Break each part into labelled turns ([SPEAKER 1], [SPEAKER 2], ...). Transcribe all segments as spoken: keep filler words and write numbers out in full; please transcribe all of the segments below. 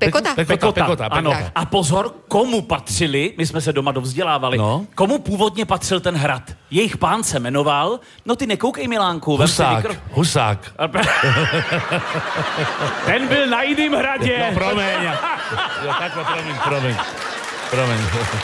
[SPEAKER 1] Pekota?
[SPEAKER 2] Pekota,
[SPEAKER 3] Pekota,
[SPEAKER 2] Pekota,
[SPEAKER 3] ano.
[SPEAKER 2] Pekota.
[SPEAKER 3] A pozor, komu patřili, my jsme se doma dovzdělávali,
[SPEAKER 2] No.
[SPEAKER 3] komu původně patřil ten hrad? Jejich pán se jmenoval, no ty nekoukej, Milánku. vem si
[SPEAKER 2] Husák,
[SPEAKER 3] mikro-
[SPEAKER 2] Husák.
[SPEAKER 3] Ten byl na jiným hradě.
[SPEAKER 2] No, promiň. Jo, takhle, promiň, promiň. Promiň.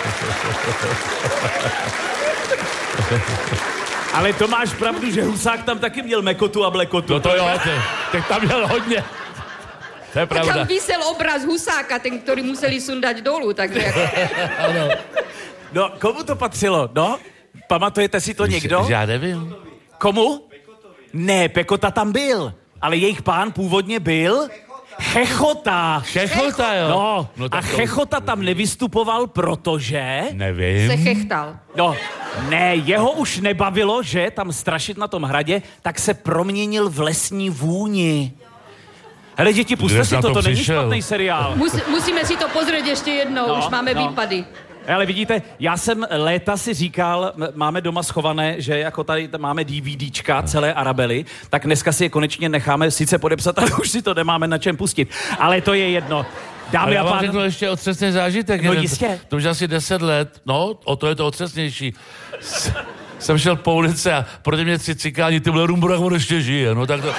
[SPEAKER 3] Ale to máš pravdu, že Husák tam taky měl mekotu a blekotu.
[SPEAKER 2] No to jo, ty, tak tam měl hodně. To je
[SPEAKER 1] A tam
[SPEAKER 2] pravda.
[SPEAKER 1] vysel obraz Husáka, ten, ktorý museli sundať dolu, takže jako...
[SPEAKER 2] Ano.
[SPEAKER 3] No, komu to patřilo, no? Pamatujete si to někdo?
[SPEAKER 2] Já nevím.
[SPEAKER 3] Komu? Ne, Pekota tam byl, ale jejich pán původně byl... Chechota.
[SPEAKER 2] Chechota, jo.
[SPEAKER 3] No,
[SPEAKER 2] No,
[SPEAKER 3] a
[SPEAKER 2] tak to-
[SPEAKER 3] Chechota tam nevystupoval, protože...
[SPEAKER 2] Nevím.
[SPEAKER 1] se chechtal.
[SPEAKER 3] No, ne, jeho už nebavilo, že tam strašit na tom hradě, tak se proměnil v lesní vůni. Hele, děti, puste
[SPEAKER 2] Kde
[SPEAKER 3] si
[SPEAKER 2] jsi na
[SPEAKER 3] to,
[SPEAKER 2] to
[SPEAKER 3] to není
[SPEAKER 2] přišel?
[SPEAKER 3] špatný seriál.
[SPEAKER 1] Mus, musíme si to pozrieť ešte jednou,
[SPEAKER 3] No,
[SPEAKER 1] už máme
[SPEAKER 3] no.
[SPEAKER 1] výpady.
[SPEAKER 3] Ale vidíte, já jsem léta si říkal, m- máme doma schované, že jako tady t- máme DVDčka celé Arabely, tak dneska si je konečně necháme sice podepsat, ale už si to nemáme na čem pustit. Ale to je jedno. Dámy
[SPEAKER 2] Ale já
[SPEAKER 3] a
[SPEAKER 2] vám
[SPEAKER 3] pánové,
[SPEAKER 2] řeknu ještě otřesný zážitek.
[SPEAKER 3] No
[SPEAKER 2] jeden.
[SPEAKER 3] jistě.
[SPEAKER 2] To už asi deset let, no, o to je to otřesnější. S- Jsem šel po ulici a proti mě tři cikáni, ty vole, Rumburák, on ještě žije, no tak to...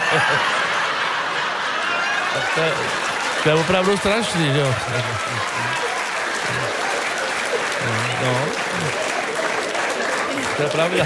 [SPEAKER 2] tak to, je, to je opravdu strašný, že jo. No. To je pravda.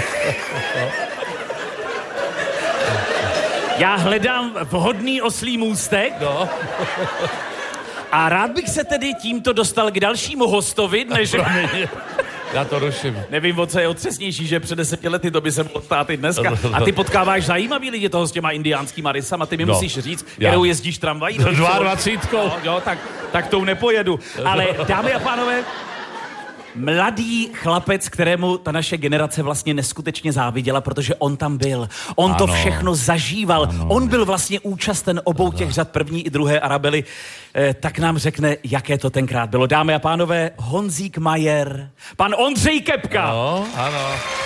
[SPEAKER 3] já hledám vhodný oslí můstek
[SPEAKER 2] No.
[SPEAKER 3] a rád bych se tedy tímto dostal k dalšímu hostovi, než...
[SPEAKER 2] Promiň. Já to ruším.
[SPEAKER 3] Nevím, o co je otřesnější, že před deseti lety to by se mohlo stát i dneska. A ty potkáváš zajímavý lidi toho s těma indiánskýma rysama, ty mi
[SPEAKER 2] No.
[SPEAKER 3] musíš říct,
[SPEAKER 2] Já.
[SPEAKER 3] kterou jezdíš tramvají.
[SPEAKER 2] Do dvacítkou.
[SPEAKER 3] No, jo, tak, tak tou nepojedu. Ale dámy a pánové, mladý chlapec, kterému ta naše generace vlastně neskutečně záviděla, protože on tam byl. On to
[SPEAKER 2] Ano.
[SPEAKER 3] všechno zažíval.
[SPEAKER 2] Ano.
[SPEAKER 3] On byl vlastně účasten obou těch řad první i druhé Arabely. Eh, tak nám řekne, jaké to tenkrát bylo. Dámy a pánové, Honzík Majer, pan Ondřej Kepka.
[SPEAKER 2] No, ano.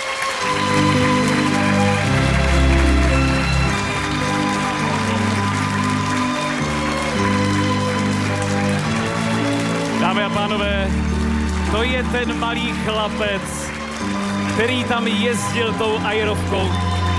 [SPEAKER 3] Dámy a pánové, to je ten malý chlapec, který tam jezdil tou aerovkou.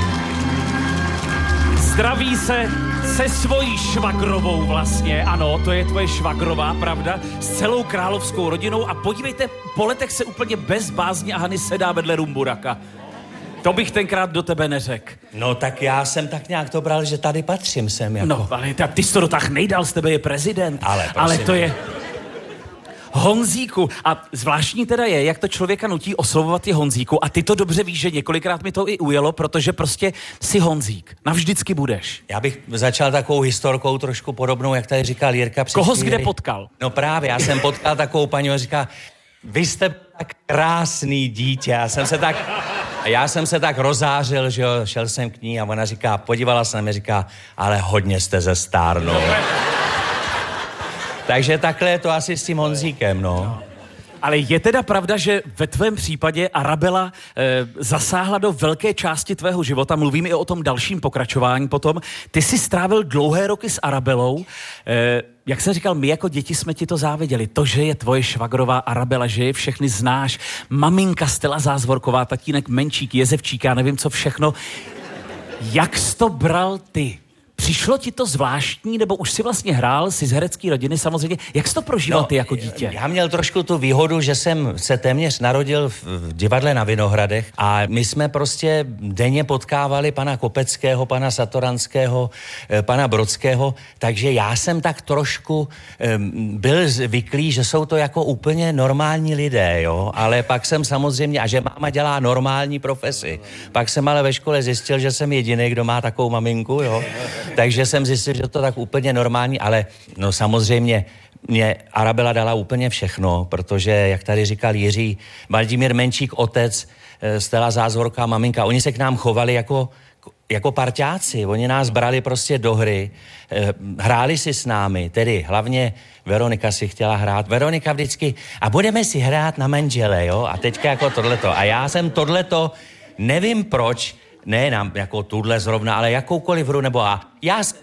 [SPEAKER 3] Zdraví se se svojí švagrovou vlastně, ano, to je tvoje švagrová, pravda, s celou královskou rodinou a podívejte, po letech se úplně bez bázně a hany sedá vedle Rumburaka. To bych tenkrát do tebe neřekl.
[SPEAKER 4] No tak já jsem tak nějak to bral, že tady patřím sem jako.
[SPEAKER 3] No, ale ta, ty jsi to dotáhl nejdál, z tebe je prezident.
[SPEAKER 4] Ale prosím.
[SPEAKER 3] ale to je... Honzíku. A zvláštní teda je, jak to člověka nutí oslovovat je Honzíku. A ty to dobře víš, že několikrát mi to i ujelo, protože prostě jsi Honzík. Navždycky budeš.
[SPEAKER 4] Já bych začal takovou historkou trošku podobnou, jak tady říkal Jirka před
[SPEAKER 3] Koho jsi
[SPEAKER 4] chvíli.
[SPEAKER 3] kde potkal?
[SPEAKER 4] No právě, já jsem potkal takovou paní a říká, vy jste tak krásný dítě. Já jsem se tak, já jsem se tak rozářil, že jo, šel jsem k ní a ona říká, podívala se na mě, říká, ale hodně jste zestárnul. Takže takhle je to asi s tím Honzíkem, no.
[SPEAKER 3] Ale je teda pravda, že ve tvém případě Arabela e, zasáhla do velké části tvého života, mluvím i o tom dalším pokračování potom. Ty jsi strávil dlouhé roky s Arabelou. E, jak jsem říkal, my jako děti jsme ti to záviděli. To, že je tvoje švagrová Arabela, že je všechny znáš. Maminka Stella Zázvorková, tatínek Menčík, Jezevčík, já nevím co všechno. Jak jsi to bral ty? Přišlo ti to zvláštní, nebo už si vlastně hrál, jsi z herecké rodiny samozřejmě. Jak jsi to prožíval ty jako dítě?
[SPEAKER 4] Já měl trošku tu výhodu, že jsem se téměř narodil v, v divadle na Vinohradech a my jsme prostě denně potkávali pana Kopeckého, pana Satoranského, eh, pana Brodského, takže já jsem tak trošku eh, byl zvyklý, že jsou to jako úplně normální lidé, jo, ale pak jsem samozřejmě, a že máma dělá normální profesi, pak jsem ale ve škole zjistil, že jsem jediný, kdo má takovou maminku, jo. Takže jsem zjistil, že to tak úplně normální, ale no samozřejmě mě Arabela dala úplně všechno, protože, jak tady říkal Jiří, Vladimír Menčík, otec, Stella Zázvorka, maminka, oni se k nám chovali jako, jako parťáci, oni nás brali prostě do hry, hráli si s námi, tedy hlavně Veronika si chtěla hrát. Veronika vždycky, a budeme si hrát na manžele, jo, a teďka jako tohleto. A já jsem tohleto, nevím proč, ne nám jako tuhle zrovna, ale jakoukoliv hru, nebo a já jsem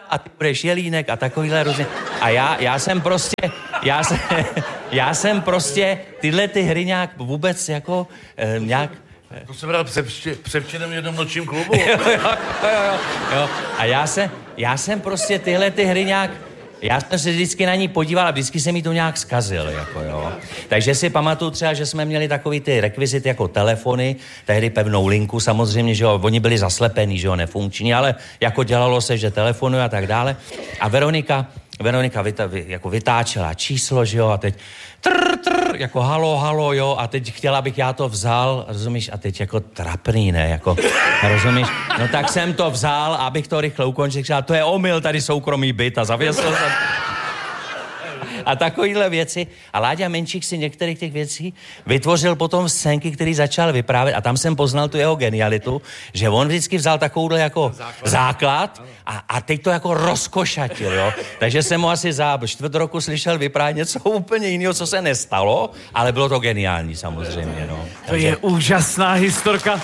[SPEAKER 4] a ty budeš Jelínek a takovýhle různě. A já, já jsem prostě, já jsem, já jsem prostě tyhle ty hry nějak vůbec jako eh, nějak...
[SPEAKER 2] To jsem hrál převčenem jednom nočním klubu.
[SPEAKER 4] jo, jo, jo, jo, jo. A já jsem, já jsem prostě tyhle ty hry nějak... Já jsem se vždycky na ní podíval a vždycky se mi to nějak zkazil, jako jo. Takže si pamatuju třeba, že jsme měli takový ty rekvizity jako telefony, tehdy pevnou linku samozřejmě, že jo, oni byli zaslepený, že jo, nefunkční, ale jako dělalo se, že telefonuje a tak dále. A Veronika, Veronika vyta, vy, jako vytáčela číslo, že jo, a teď trr, trr, jako halo, halo, jo, a teď chtěla, abych já to vzal, rozumíš, a teď jako trapný, ne, jako, rozumíš, no tak jsem to vzal, abych to rychle ukončil, říkal, to je omyl, tady soukromý byt a zavěsil jsem. A takovýhle věci. A Láďa Menšík si některých těch věcí vytvořil potom scénky, který začal vyprávět. A tam jsem poznal tu jeho genialitu, že on vždycky vzal takovouhle jako základ, základ a, a teď to jako rozkošatil, jo. Takže jsem mu asi za čtvrt roku slyšel vyprávět něco úplně jiného, co se nestalo, ale bylo to geniální samozřejmě, no.
[SPEAKER 3] To Takže... je úžasná historka.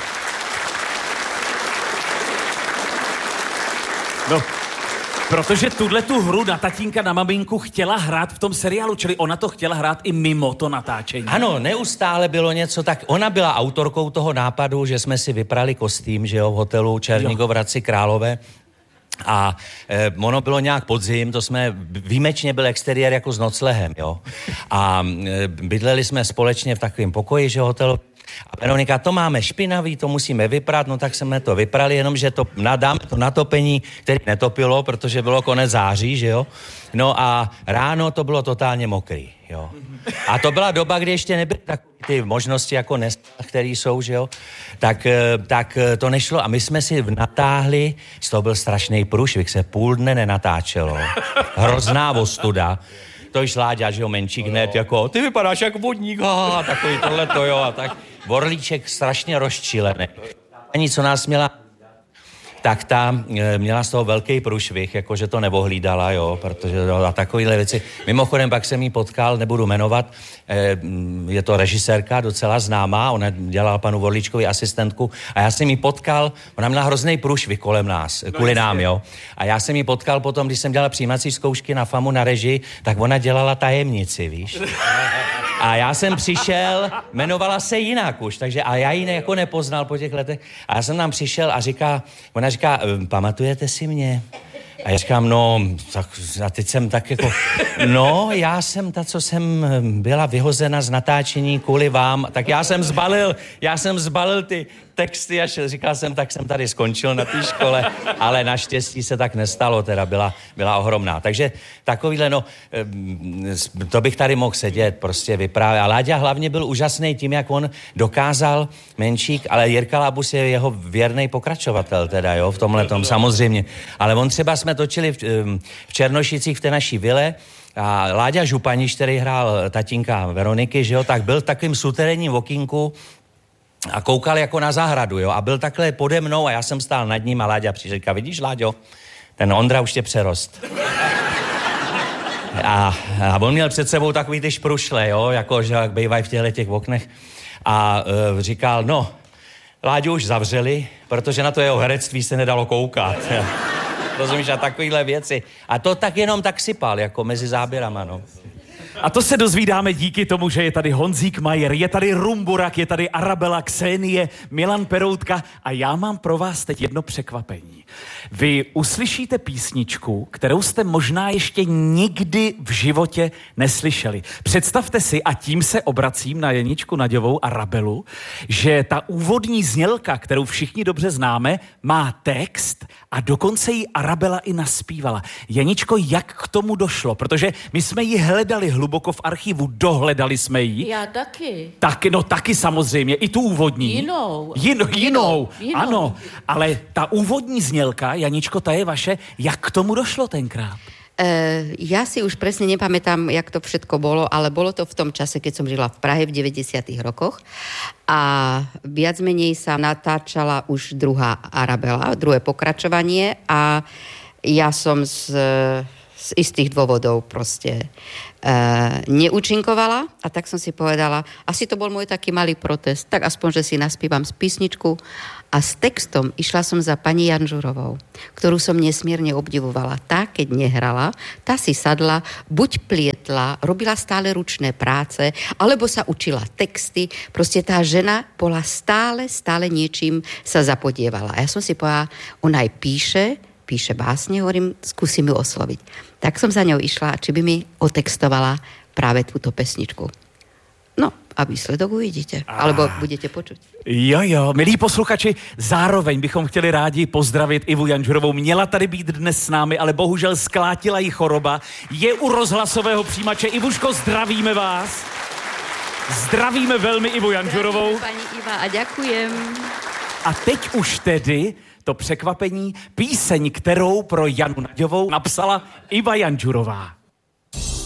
[SPEAKER 3] No. Protože tuhle tu hru na tatínka, na maminku chtěla hrát v tom seriálu, čili ona to chtěla hrát i mimo to natáčení.
[SPEAKER 4] Ano, neustále bylo něco tak. Ona byla autorkou toho nápadu, že jsme si vyprali kostým, že jo, v hotelu Černigov v Hradci Králové. A e, ono bylo nějak podzim, to jsme, výjimečně byl exteriér jako s noclehem, jo. A e, bydleli jsme společně v takovém pokoji, že hotelu. A Veronika, to máme špinavý, to musíme vyprat, no tak jsme to vyprali, jenomže to nadáme to natopení, který netopilo, protože bylo konec září, že jo. No a ráno to bylo totálně mokrý, jo. A to byla doba, kdy ještě nebyly takové ty možnosti jako dnes, které jsou, že jo. Tak, tak to nešlo a my jsme si natáhli, z toho byl strašný průšvih, se půl dne nenatáčelo. Hrozná ostuda. To již Láďa, že jo, Menšík hned, jako, ty vypadáš jak vodník, ha, takový tohleto, jo, a tak. Vorlíček strašně rozčilený. Ani co nás měla, tak ta e, měla z toho velký průšvih, jakože to nevohlídala, jo, protože jo, a takovýhle věci. Mimochodem pak jsem jí potkal, nebudu jmenovat, e, je to režisérka, docela známá, ona dělala panu Vorlíčkovi asistentku a já jsem jí potkal, ona měla hrozný průšvih kolem nás, no kvůli nám, jo. A já jsem jí potkal potom, když jsem dělal přijímací zkoušky na FAMu na režii, tak ona dělala tajemnici, víš. A já jsem přišel, jmenovala se jinak už, takže a já ji ne, jako nepoznal po těch letech. A já jsem tam přišel a říká, ona říká, pamatujete si mě? A já říkám, no, tak, a teď jsem tak jako, no, já jsem ta, co jsem byla vyhozena z natáčení kvůli vám, tak já jsem zbalil, já jsem zbalil ty texty a šel, říkal jsem, tak jsem tady skončil na té škole, ale naštěstí se tak nestalo, teda byla, byla ohromná. Takže takovýhle, no, to bych tady mohl sedět, prostě vyprávět. A Láďa hlavně byl úžasný tím, jak on dokázal, Menšík, ale Jirka Labus je jeho věrný pokračovatel, teda, jo, v tomhletom samozřejmě. Ale on třeba jsme točili v, v Černošicích v té naší vile a Láďa Županiš, který hrál tatínka Veroniky, že jo, tak byl v takovým suterénním okýnku a koukal jako na zahradu, jo, a byl takhle pode mnou a já jsem stál nad ním a Láďa přišel, říká, vidíš, Láďo, ten Ondra už tě přerost. A, a on měl před sebou takový ty šprušle, jo, jako, že jak bývají v těchto těch oknech a uh, říkal, no, Láďu už zavřeli, protože na to jeho herectví se nedalo koukat. Rozumíš, a takovýhle věci. A to tak jenom tak sypal, jako mezi záběrama, no.
[SPEAKER 3] A to se dozvídáme díky tomu, že je tady Honzík Majer, je tady Rumburak, je tady Arabela, Ksenie, Milan Peroutka a já mám pro vás teď jedno překvapení. Vy uslyšíte písničku, kterou jste možná ještě nikdy v životě neslyšeli. Představte si, a tím se obracím na Janičku Naďovou a Arabelu, že ta úvodní znělka, kterou všichni dobře známe, má text a dokonce ji Arabela i naspívala. Janičko, jak k tomu došlo? Protože my jsme ji hledali hluboko v archivu, dohledali jsme ji.
[SPEAKER 5] Já taky.
[SPEAKER 3] Taky, no taky samozřejmě, i tu úvodní.
[SPEAKER 5] Jinou.
[SPEAKER 3] Jin, jinou,
[SPEAKER 5] jinou, jinou.
[SPEAKER 3] Ano, ale ta úvodní znělka, Janičko, ta je vaše, jak k tomu došlo tenkrát?
[SPEAKER 1] Uh, ja si už presne nepamätám, jak to všetko bolo, ale bolo to v tom čase, keď som žila v Prahe v deväťdesiatych rokoch a viac menej sa natáčala už druhá Arabela, druhé pokračovanie a ja som s, s z istých dôvodov proste e, neúčinkovala a tak som si povedala, asi to bol môj taký malý protest, tak aspoň, že si naspívam z písničku a s textom išla som za pani Janžurovou, ktorú som nesmierne obdivovala. Tá, keď nehrala, tá si sadla, buď plietla, robila stále ručné práce, alebo sa učila texty. Proste tá žena bola stále, stále niečím sa zapodievala. A ja som si povedala, ona aj píše, píše básne, hovorím, skúsim ju osloviť. Tak som za ňou išla, či by mi otextovala práve túto pesničku. No, a výsledok uvidíte, ah. alebo budete počuť.
[SPEAKER 3] Jo, jo, milí posluchači, zároveň bychom chtěli rádi pozdravit Ivu Janžurovou. Měla tady být dnes s námi, ale bohužel sklátila jí choroba. Je u rozhlasového přijímače. Ivuško, zdravíme vás. Zdravíme velmi Ivu Janžurovou.
[SPEAKER 1] Zdravím, paní Iva, a ďakujem.
[SPEAKER 3] A teď už tedy to překvapení, píseň, kterou pro Janu Naďovou napsala Iva Janžurová.